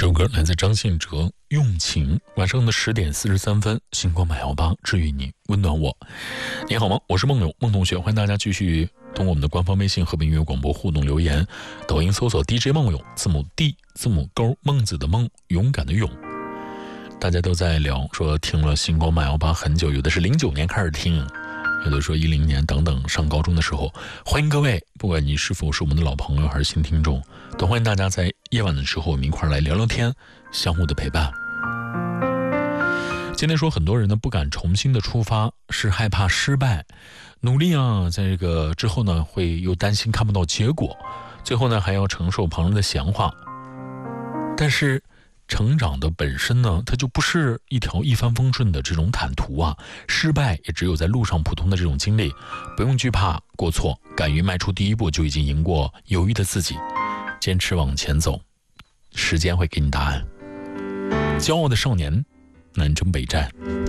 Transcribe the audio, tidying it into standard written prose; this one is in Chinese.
这首歌来自张信哲，用情。晚上的10点43分，星光818治愈你，温暖我。你好吗？我是梦友，梦同学，欢迎大家继续通过我们的官方微信和平音乐广播互动留言，抖音搜索 DJ 梦友，字母 D 字母勾，孟子的孟，勇敢的勇。大家都在聊说听了星光818很久，有的是09年开始听，有的说10年等等，上高中的时候。欢迎各位，不管你是否是我们的老朋友还是新听众，都欢迎大家在夜晚的时候我们一块来聊聊天，相互的陪伴。今天说很多人呢不敢重新的出发，是害怕失败，努力啊，在这个之后呢会又担心看不到结果，最后呢还要承受旁人的闲话。但是成长的本身呢，它就不是一条一帆风顺的这种坦途啊，失败也只有在路上普通的这种经历，不用惧怕过错，敢于迈出第一步就已经赢过犹豫的自己，坚持往前走，时间会给你答案。骄傲的少年，南征北战。